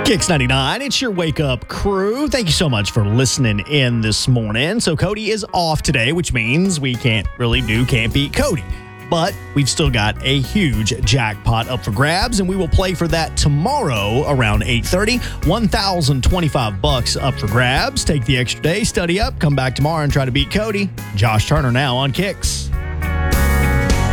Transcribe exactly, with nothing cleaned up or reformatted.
Kicks ninety-nine, it's your wake up crew. Thank you so much for listening in this morning. So Cody is off today, which means we can't really do Can't Beat Cody. But we've still got a huge jackpot up for grabs, and we will play for that tomorrow around eight thirty. one thousand twenty-five bucks up for grabs. Take the extra day, study up, come back tomorrow and try to beat Cody. Josh Turner now on Kicks.